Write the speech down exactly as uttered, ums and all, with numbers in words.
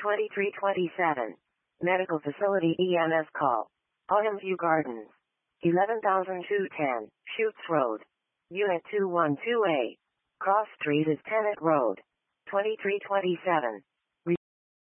twenty-three twenty-seven. Medical Facility E M S call. Autumn View Gardens. eleven thousand two hundred ten, Schutz Road. Unit two one two A. Cross Street is Tennant Road. twenty-three twenty-seven.